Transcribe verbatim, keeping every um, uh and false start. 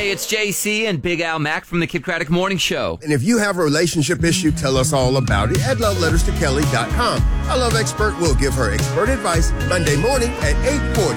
Hey, it's J C and Big Al Mack from the Kid Craddock Morning Show. And if you have a relationship issue, tell us all about it at love letters to kelly dot com. Our love expert will give her expert advice Monday morning at eight forty